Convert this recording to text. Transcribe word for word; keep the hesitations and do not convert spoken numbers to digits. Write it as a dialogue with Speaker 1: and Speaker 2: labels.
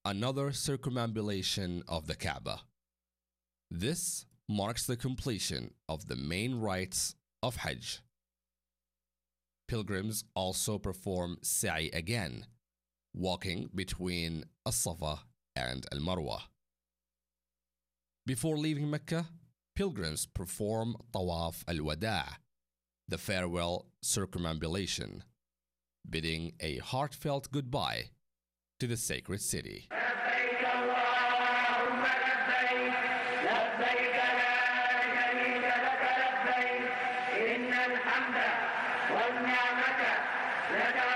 Speaker 1: another circumambulation of the Kaaba. This marks the completion of the main rites of Hajj. Pilgrims also perform Sa'i again, walking between As-Safa and Al-Marwa. Before leaving Mecca, pilgrims perform Tawaf al-Wada', the farewell circumambulation, bidding a heartfelt goodbye to the sacred city.